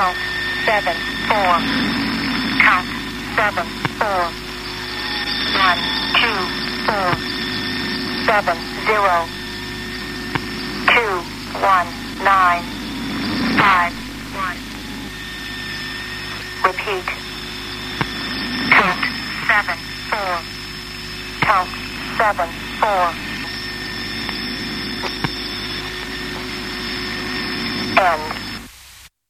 Count 7, 4. Count 7, 4. 1, 2, 4. 7, 0. 2, 1, 9. 5, 1. Repeat. Count 7, 4. Count 7, 4. End.